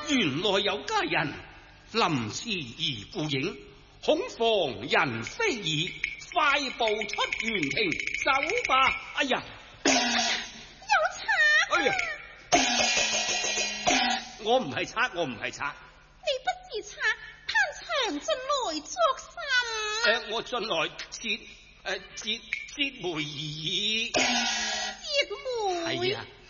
原來有家人臨時而故影，恐防人非議，快步出園庭，走吧。哎呀， 有賊！ 哎呀，我唔係賊，我唔係賊。 你不是賊，攀牆進來作甚？ 我進來截梅而已。 節梅？ 係啊，